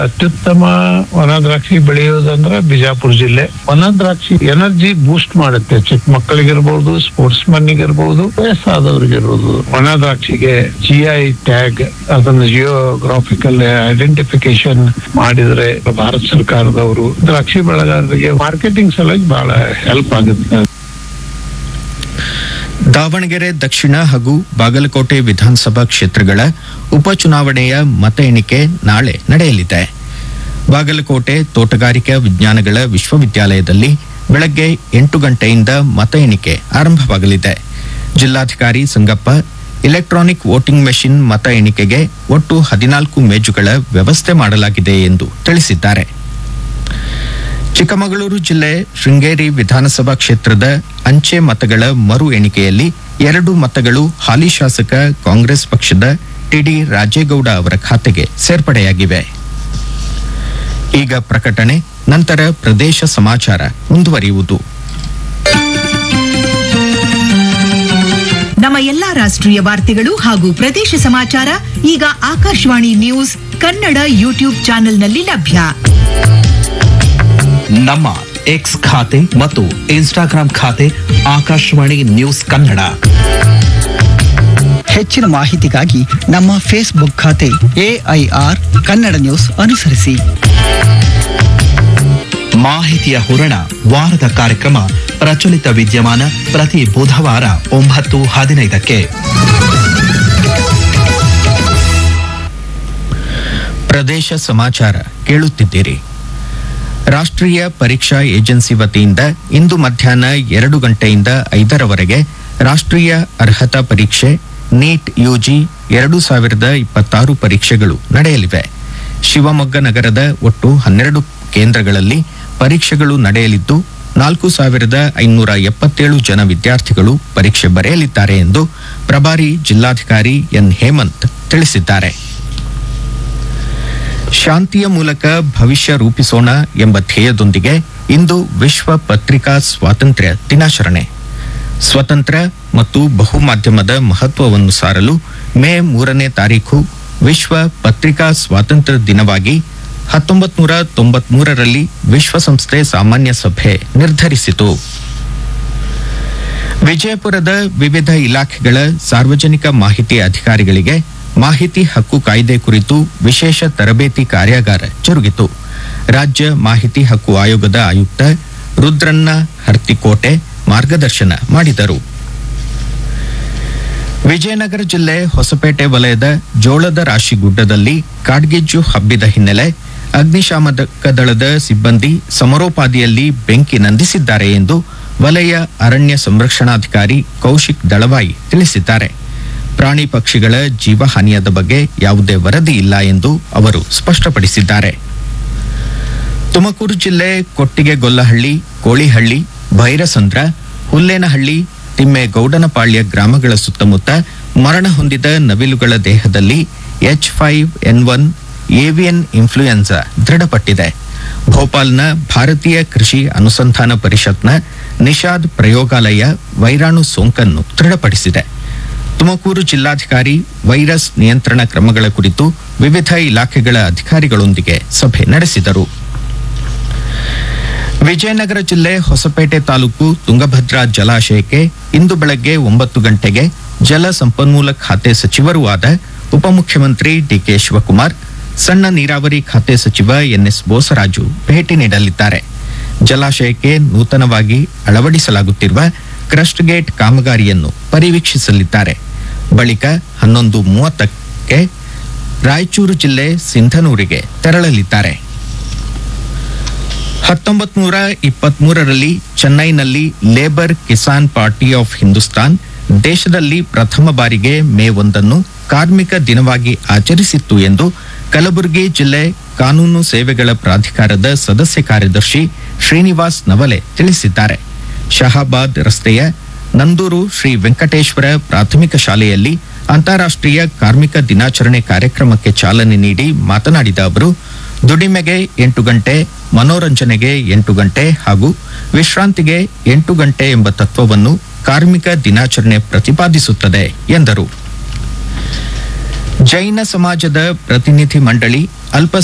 ಅತ್ಯುತ್ತಮ ವನ ದ್ರಾಕ್ಷಿ ಬೆಳೆಯೋದಂದ್ರೆ ಬಿಜಾಪುರ ಜಿಲ್ಲೆ. ವನ ದ್ರಾಕ್ಷಿ ಎನರ್ಜಿ ಬೂಸ್ಟ್ ಮಾಡುತ್ತೆ. ಚಿಕ್ಕ ಮಕ್ಕಳಿಗಿರ್ಬಹುದು, ಸ್ಪೋರ್ಟ್ಸ್ ಮನ್ನಿಗಿರ್ಬಹುದು, ವಯಸ್ಸಾದವ್ರಿಗಿರ್ಬಹುದು. ವನ ದ್ರಾಕ್ಷಿಗೆ GI ಟ್ಯಾಗ್, ಅದನ್ನ ಜಿಯೋಗ್ರಾಫಿಕಲ್ ಐಡೆಂಟಿಫಿಕೇಶನ್ ಮಾಡಿದ್ರೆ ಭಾರತ ಸರ್ಕಾರದವರು ದ್ರಾಕ್ಷಿ ಬೆಳೆಗಾರರಿಗೆ ಮಾರ್ಕೆಟಿಂಗ್ ಸಲುವಾಗಿ ಬಹಳ ಹೆಲ್ಪ್ ಆಗುತ್ತೆ. ದಾವಣಗೆರೆ ದಕ್ಷಿಣ ಹಾಗೂ ಬಾಗಲಕೋಟೆ ವಿಧಾನಸಭಾ ಕ್ಷೇತ್ರಗಳ ಉಪಚುನಾವಣೆಯ ಮತ ಎಣಿಕೆ ನಾಳೆ ನಡೆಯಲಿದೆ. ಬಾಗಲಕೋಟೆ ತೋಟಗಾರಿಕಾ ವಿಜ್ಞಾನಗಳ ವಿಶ್ವವಿದ್ಯಾಲಯದಲ್ಲಿ ಬೆಳಗ್ಗೆ 8 ಗಂಟೆಯಿಂದ ಮತ ಎಣಿಕೆ ಆರಂಭವಾಗಲಿದೆ. ಜಿಲ್ಲಾಧಿಕಾರಿ ಸಂಗಪ್ಪ ಇಲೆಕ್ಟ್ರಾನಿಕ್ ವೋಟಿಂಗ್ ಮೆಷಿನ್ ಮತ ಎಣಿಕೆಗೆ ಒಟ್ಟು 14 ಮೇಜುಗಳ ವ್ಯವಸ್ಥೆ ಮಾಡಲಾಗಿದೆ ಎಂದು ತಿಳಿಸಿದ್ದಾರೆ. ಚಿಕ್ಕಮಗಳೂರು ಜಿಲ್ಲೆ ಶೃಂಗೇರಿ ವಿಧಾನಸಭಾ ಕ್ಷೇತ್ರದ ಅಂಚೆ ಮತಗಳ ಮರು ಎಣಿಕೆಯಲ್ಲಿ 2 ಮತಗಳು ಹಾಲಿ ಶಾಸಕ ಕಾಂಗ್ರೆಸ್ ಪಕ್ಷದ ಟಿಡಿ ರಾಜೇಗೌಡ ಅವರ ಖಾತೆಗೆ ಸೇರ್ಪಡೆಯಾಗಿವೆ. ಈಗ ಪ್ರಕಟಣೆ, ನಂತರ ಪ್ರದೇಶ ಸಮಾಚಾರ ಮುಂದುವರಿಯುವುದು. ನಮ್ಮ ಎಲ್ಲಾ ರಾಷ್ಟ್ರೀಯ ವಾರ್ತೆಗಳು ಹಾಗೂ ಪ್ರದೇಶ ಸಮಾಚಾರ ಈಗ ಆಕಾಶವಾಣಿ ನ್ಯೂಸ್ ಕನ್ನಡ ಯೂಟ್ಯೂಬ್ ಚಾನೆಲ್ನಲ್ಲಿ ಲಭ್ಯ. ನಮ್ಮ ಎಕ್ಸ್ ಖಾತೆ ಮತ್ತು ಇನ್ಸ್ಟಾಗ್ರಾಂ ಖಾತೆ ಆಕಾಶವಾಣಿ ನ್ಯೂಸ್ ಕನ್ನಡ. ಹೆಚ್ಚಿನ ಮಾಹಿತಿಗಾಗಿ ನಮ್ಮ ಫೇಸ್ಬುಕ್ ಖಾತೆ AIR ಕನ್ನಡ ನ್ಯೂಸ್ ಅನುಸರಿಸಿ. ಮಾಹಿತಿಯ ಹೂರಣ ವಾರದ ಕಾರ್ಯಕ್ರಮ ಪ್ರಚಲಿತ ವಿದ್ಯಮಾನ ಪ್ರತಿ ಬುಧವಾರ 9:15ಕ್ಕೆ. ಪ್ರದೇಶ ಸಮಾಚಾರ ಕೇಳುತ್ತಿದ್ದೀರಿ. ರಾಷ್ಟ್ರೀಯ ಪರೀಕ್ಷಾ ಏಜೆನ್ಸಿ ವತಿಯಿಂದ ಇಂದು ಮಧ್ಯಾಹ್ನ 2 ಗಂಟೆಯಿಂದ 5ರವರೆಗೆ ರಾಷ್ಟ್ರೀಯ ಅರ್ಹತಾ ಪರೀಕ್ಷೆ ನೀಟ್ UG 2026 ಪರೀಕ್ಷೆಗಳು ನಡೆಯಲಿವೆ. ಶಿವಮೊಗ್ಗ ನಗರದ ಒಟ್ಟು 12 ಕೇಂದ್ರಗಳಲ್ಲಿ ಪರೀಕ್ಷೆಗಳು ನಡೆಯಲಿದ್ದು 4577 ಜನ ವಿದ್ಯಾರ್ಥಿಗಳು ಪರೀಕ್ಷೆ ಬರೆಯಲಿದ್ದಾರೆ ಎಂದು ಪ್ರಭಾರಿ ಜಿಲ್ಲಾಧಿಕಾರಿ ಎನ್ ಹೇಮಂತ್ ತಿಳಿಸಿದ್ದಾರೆ. ಶಾಂತಿಯ ಮೂಲಕ ಭವಿಷ್ಯ ರೂಪಿಸೋಣ ಎಂಬ ಧ್ಯೇಯದೊಂದಿಗೆ ಇಂದು ವಿಶ್ವ ಪತ್ರಿಕಾ ಸ್ವಾತಂತ್ರ್ಯ ದಿನಾಚರಣೆ. ಸ್ವತಂತ್ರ ಮತ್ತು ಬಹುಮಾಧ್ಯಮದ ಮಹತ್ವವನ್ನು ಸಾರಲು ಮೇ 3ನೇ ತಾರೀಖು ವಿಶ್ವ ಪತ್ರಿಕಾ ಸ್ವಾತಂತ್ರ್ಯ ದಿನವಾಗಿ 1993ರಲ್ಲಿ ವಿಶ್ವಸಂಸ್ಥೆ ಸಾಮಾನ್ಯ ಸಭೆ ನಿರ್ಧರಿಸಿತು. ವಿಜಯಪುರದ ವಿವಿಧ ಇಲಾಖೆಗಳ ಸಾರ್ವಜನಿಕ ಮಾಹಿತಿ ಅಧಿಕಾರಿಗಳಿಗೆ ಮಾಹಿತಿ ಹಕ್ಕು ಕಾಯ್ದೆ ಕುರಿತು ವಿಶೇಷ ತರಬೇತಿ ಕಾರ್ಯಾಗಾರ ಜರುಗಿತು. ರಾಜ್ಯ ಮಾಹಿತಿ ಹಕ್ಕು ಆಯೋಗದ ಆಯುಕ್ತ ರುದ್ರಣ್ಣ ಹರ್ತಿಕೋಟೆ ಮಾರ್ಗದರ್ಶನ ಮಾಡಿದರು. ವಿಜಯನಗರ ಜಿಲ್ಲೆ ಹೊಸಪೇಟೆ ವಲಯದ ಜೋಳದ ರಾಶಿ ಗುಡ್ಡದಲ್ಲಿ ಕಾಡ್ಗಿಚ್ಚು ಹಬ್ಬಿದ ಹಿನ್ನೆಲೆ ಅಗ್ನಿಶಾಮಕ ದಳದ ಸಿಬ್ಬಂದಿ ಸಮರೋಪಾದಿಯಲ್ಲಿ ಬೆಂಕಿ ನಂದಿಸಿದ್ದಾರೆ ಎಂದು ವಲಯ ಅರಣ್ಯ ಸಂರಕ್ಷಣಾಧಿಕಾರಿ ಕೌಶಿಕ್ ದಳವಾಯಿ ತಿಳಿಸಿದ್ದಾರೆ. ಪ್ರಾಣಿ ಪಕ್ಷಿಗಳ ಜೀವಹಾನಿಯಾದ ಬಗ್ಗೆ ಯಾವುದೇ ವರದಿ ಇಲ್ಲ ಎಂದು ಅವರು ಸ್ಪಷ್ಟಪಡಿಸಿದ್ದಾರೆ. ತುಮಕೂರು ಜಿಲ್ಲೆ ಕೊಟ್ಟಿಗೆಗೊಲ್ಲಹಳ್ಳಿ, ಕೋಳಿಹಳ್ಳಿ, ಭೈರಸಂದ್ರ, ಹುಲ್ಲೇನಹಳ್ಳಿ, ತಿಮ್ಮೇಗೌಡನಪಾಳ್ಯ ಗ್ರಾಮಗಳ ಸುತ್ತಮುತ್ತ ಮರಣ ಹೊಂದಿದ ನವಿಲುಗಳ ದೇಹದಲ್ಲಿ H5N1 ಏವಿಯನ್ ಇನ್ಫ್ಲೂಯೆನ್ಸಾ ದೃಢಪಟ್ಟಿದೆ. ಭೋಪಾಲ್ನ ಭಾರತೀಯ ಕೃಷಿ ಅನುಸಂಧಾನ ಪರಿಷತ್ನ ನಿಷಾದ್ ಪ್ರಯೋಗಾಲಯ ವೈರಾಣು ಸೋಂಕನ್ನು ದೃಢಪಡಿಸಿದೆ. ತುಮಕೂರು ಜಿಲ್ಲಾಧಿಕಾರಿ ವೈರಸ್ ನಿಯಂತ್ರಣ ಕ್ರಮಗಳ ಕುರಿತು ವಿವಿಧ ಇಲಾಖೆಗಳ ಅಧಿಕಾರಿಗಳೊಂದಿಗೆ ಸಭೆ ನಡೆಸಿದರು. ವಿಜಯನಗರ ಜಿಲ್ಲೆ ಹೊಸಪೇಟೆ ತಾಲೂಕು ತುಂಗಭದ್ರಾ ಜಲಾಶಯಕ್ಕೆ ಇಂದು ಬೆಳಗ್ಗೆ 9 ಗಂಟೆಗೆ ಜಲ ಸಂಪನ್ಮೂಲ ಖಾತೆ ಸಚಿವರೂ ಆದ ಉಪಮುಖ್ಯಮಂತ್ರಿ DK ಶಿವಕುಮಾರ್, ಸಣ್ಣ ನೀರಾವರಿ ಖಾತೆ ಸಚಿವ NS ಬೋಸರಾಜು ಭೇಟಿ ನೀಡಲಿದ್ದಾರೆ. ಜಲಾಶಯಕ್ಕೆ ನೂತನವಾಗಿ ಅಳವಡಿಸಲಾಗುತ್ತಿರುವ ಕ್ರಸ್ಟ್ ಗೇಟ್ ಕಾಮಗಾರಿಯನ್ನು ಪರಿವೀಕ್ಷಿಸಲಿದ್ದಾರೆ. ಬಳಿಕ 11:30ಕ್ಕೆ ರಾಯಚೂರು ಜಿಲ್ಲೆ ಸಿಂಧನೂರಿಗೆ ತೆರಳಲಿದ್ದಾರೆ. 1923ರಲ್ಲಿ ಚೆನ್ನೈನಲ್ಲಿ labour Kisan party of Hindustan ದೇಶದಲ್ಲಿ ಪ್ರಥಮ ಬಾರಿಗೆ ಮೇ 1 ಕಾರ್ಮಿಕ ದಿನವಾಗಿ ಆಚರಿಸಿತ್ತು ಎಂದು ಕಲಬುರಗಿ ಜಿಲ್ಲೆ ಕಾನೂನು ಸೇವೆಗಳ ಪ್ರಾಧಿಕಾರದ ಸದಸ್ಯ ಕಾರ್ಯದರ್ಶಿ ಶ್ರೀನಿವಾಸ್ ನವಲೆ ತಿಳಿಸಿದ್ದಾರೆ. ಶಹಾಬಾದ್ ರಸ್ತೆಯ ನಂದೂರು ಶ್ರೀ ವೆಂಕಟೇಶ್ವರ ಪ್ರಾಥಮಿಕ ಶಾಲೆಯಲ್ಲಿ ಅಂತಾರಾಷ್ಟ್ರೀಯ ಕಾರ್ಮಿಕ ದಿನಾಚರಣೆ ಕಾರ್ಯಕ್ರಮಕ್ಕೆ ಚಾಲನೆ ನೀಡಿ ಮಾತನಾಡಿದ ಅವರು, ದುಡಿಮೆಗೆ 8 ಗಂಟೆ, ಮನೋರಂಜನೆಗೆ 8 ಗಂಟೆ ಹಾಗೂ ವಿಶ್ರಾಂತಿಗೆ 8 ಗಂಟೆ ಎಂಬ ತತ್ವವನ್ನು ಕಾರ್ಮಿಕ ದಿನಾಚರಣೆ ಪ್ರತಿಪಾದಿಸುತ್ತದೆ ಎಂದರು. ಜೈನ ಸಮಾಜದ ಪ್ರತಿನಿಧಿ ಮಂಡಳಿ